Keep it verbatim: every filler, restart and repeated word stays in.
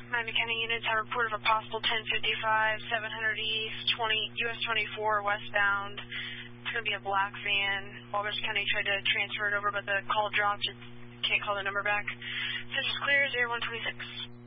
Miami County units have reported of a possible ten fifty-five, seven hundred East, twenty U S twenty-four westbound. It's going to be a black van. Wabash County tried to transfer it over, but the call dropped. It can't call the number back. Central's clear, zero one twenty-six.